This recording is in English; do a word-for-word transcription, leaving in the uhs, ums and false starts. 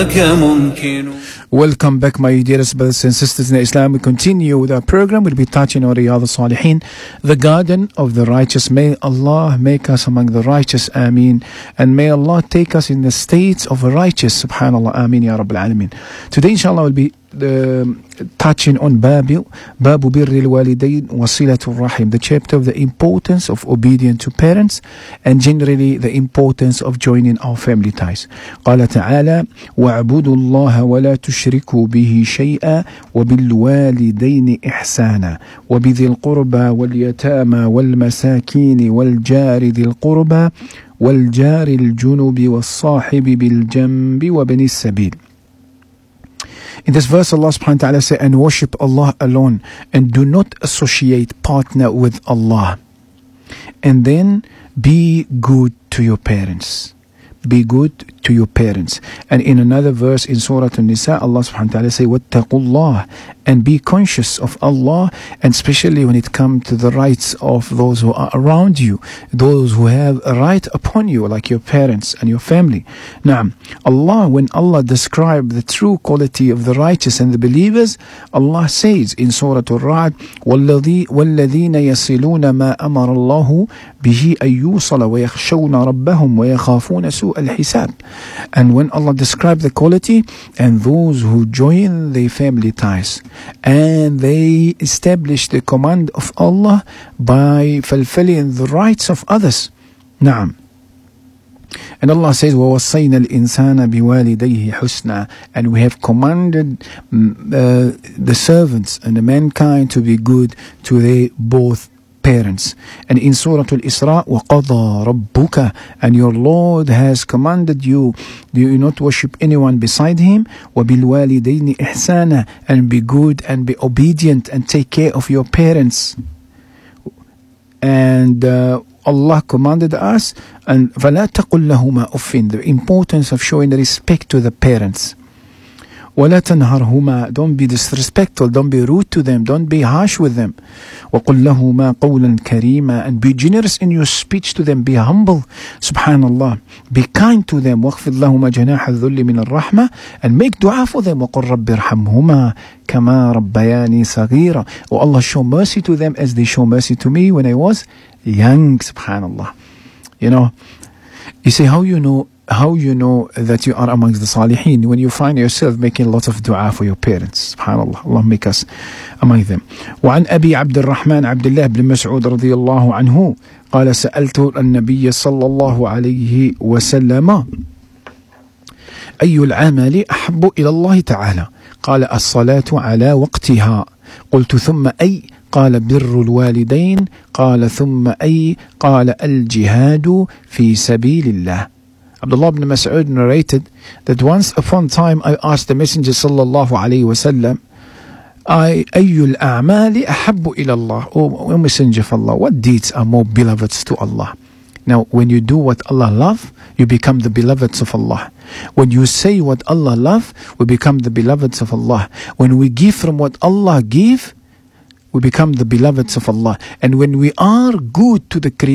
Welcome back, my dearest brothers and sisters in Islam. We continue with our program. We'll be touching on Riyadh al-Salihin, the garden of the righteous. May Allah make us among the righteous, Ameen. And may Allah take us in the states of the righteous, Subhanallah, Ameen, Ya Rabbil Alameen. Today, inshallah, we'll be uh, touching on Babu, Babu Birri al-Walidain Wasilatul Rahim, the chapter of the importance of obedience to parents and generally the importance of joining our family ties. قال تعالى وَاعْبُدُوا اللَّهَ وَلَا تُشْرِكُوا بِهِ شَيْئًا وَبِالْوَالِدَيْنِ إِحْسَانًا وَبِذِي الْقُرْبَى وَالْيَتَامَى وَالْمَسَاكِينِ وَالْجَارِ ذِي الْقُرْبَى وَالْجَارِ الْجُنُبِ وَالصَّاحِبِ بِالْجَنبِ وَبَنِي السَّبِيلِ. In this verse, Allah subhanahu wa ta'ala says, and worship Allah alone and do not associate partner with Allah. And then be good to your parents. Be good to your parents. And in another verse in Surah An-Nisa, Allah subhanahu wa ta'ala say, وَاتَّقُوا اللَّهِ, and be conscious of Allah, and especially when it comes to the rights of those who are around you, those who have a right upon you, like your parents and your family. Now, Allah, when Allah described the true quality of the righteous and the believers, Allah says in Surah Al-Ra'd, وَالَّذِينَ يَصِلُونَ مَا أَمَرَ اللَّهُ بِهِ أَن يُوصَلَ وَيَخْشَوْنَ رَبَّهُم وَيَخَافُونَ سُوءَ الْحِسَابِ. And when Allah described the quality, and those who join their family ties, and they establish the command of Allah by fulfilling the rights of others. Naam. And Allah says, وَوَصَّيْنَا الْإِنسَانَ بِوَالِدَيْهِ حُسْنًا, and we have commanded uh, the servants and the mankind to be good to their both parents. And in Surah Al-Isra, وَقَضَى رَبُّكَ, and your Lord has commanded you, do you not worship anyone beside him? وَبِالْوَالِدَيْنِ إِحْسَانًا, and be good and be obedient and take care of your parents. And uh, Allah commanded us, and فَلَا تَقُلْ لَهُمَا أُفٍّ, the importance of showing respect to the parents. وَلَا تَنْهَرْهُمَا, don't be disrespectful, don't be rude to them, don't be harsh with them. وَقُلْ لَهُمَا قَوْلًا كَرِيمًا, and be generous in your speech to them, be humble, subhanallah, be kind to them. وَاخْفِضْ لَهُمَا جَنَاحَ الذُّلِّ مِنَ الرَّحْمَةِ, and make dua for them. وَقُلْ رَبِّ ارْحَمْهُمَا كَمَا رَبَّيَانِي صَغِيرًا, oh Allah, show mercy to them as they show mercy to me when I was young, subhanallah. You know, you say, how you know How you know that you are amongst the Salihin? When you find yourself making lots of dua for your parents. Subhanallah. Allah make us among them. وعن أبي عبد الرحمن عبد الله بن مسعود رضي الله عنه قال سألت النبي صلى الله عليه وسلم أي العمل أحب إلى الله تعالى؟ قال الصلاة على وقتها. قلت ثم أي؟ قال بر الوالدين. قال ثم أي؟ قال الجهاد في سبيل الله. Abdullah ibn Mas'ud narrated that once upon a time I asked the Messenger sallallahu alayhi wa sallam, I ayyul a'mali ahabbu ila Allah, O Messenger of Allah, what deeds are more beloved to Allah? Now, when you do what Allah loves, you become the beloveds of Allah. When you say what Allah loves, we become the beloveds of Allah. When we give from what Allah gives, we become the beloveds of Allah. And when we are good to the Creator,